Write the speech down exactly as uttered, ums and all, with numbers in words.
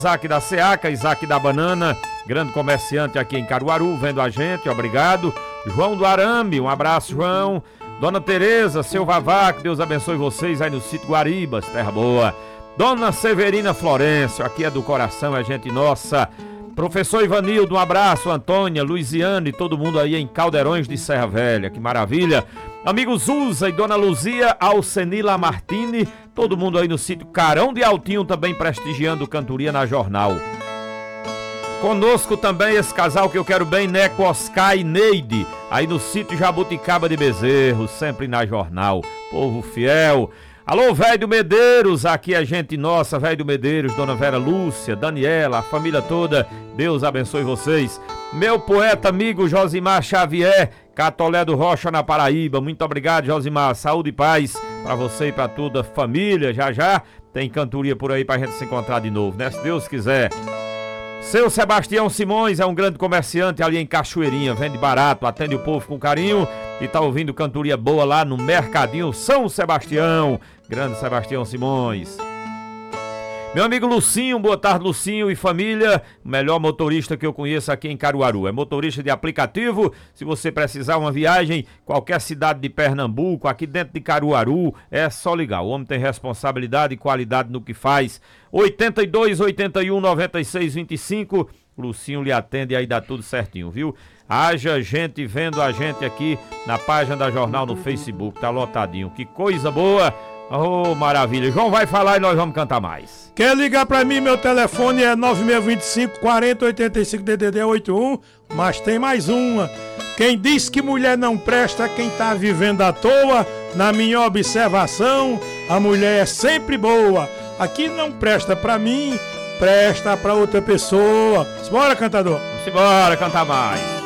Isaac da Seaca, Isaac da Banana, grande comerciante aqui em Caruaru, vendo a gente, obrigado. João do Arame, um abraço, João. Dona Tereza, seu Vavá, que Deus abençoe vocês aí no sítio Guaribas, terra boa. Dona Severina Florencio, aqui é do coração, é gente nossa. Professor Ivanildo, um abraço. Antônia, Luiziane, todo mundo aí em Caldeirões de Serra Velha, que maravilha. Amigos Usa e Dona Luzia, Alcenila Martini, todo mundo aí no sítio Carão de Altinho também prestigiando Cantoria na Jornal. Conosco também esse casal que eu quero bem, Neco Oscar e Neide, aí no sítio Jabuticaba de Bezerro, sempre na Jornal. Povo fiel. Alô, velho do Medeiros, aqui é gente nossa, velho do Medeiros, Dona Vera Lúcia, Daniela, a família toda, Deus abençoe vocês. Meu poeta amigo Josimar Xavier, Catolé do Rocha na Paraíba, muito obrigado, Josimar, saúde e paz pra você e pra toda a família, já já tem cantoria por aí pra gente se encontrar de novo, né, se Deus quiser. Seu Sebastião Simões é um grande comerciante ali em Cachoeirinha, vende barato, atende o povo com carinho e tá ouvindo cantoria boa lá no Mercadinho São Sebastião. Grande Sebastião Simões. Meu amigo Lucinho, boa tarde Lucinho e família, o melhor motorista que eu conheço aqui em Caruaru, é motorista de aplicativo, se você precisar uma viagem, qualquer cidade de Pernambuco, aqui dentro de Caruaru, é só ligar, o homem tem responsabilidade e qualidade no que faz. oitenta e dois, oitenta e um, noventa e seis, vinte e cinco, Lucinho lhe atende e aí dá tudo certinho, viu? Haja gente vendo a gente aqui na página da Jornal no Facebook, tá lotadinho, que coisa boa. Oh, maravilha. João vai falar e nós vamos cantar mais. Quer ligar pra mim? Meu telefone é nove seis dois cinco, quatro zero oito cinco, D D D oito um, mas tem mais uma. Quem diz que mulher não presta, quem tá vivendo à toa, na minha observação, a mulher é sempre boa. Aqui não presta pra mim, presta pra outra pessoa. Bora, cantador. Vamos embora cantar mais.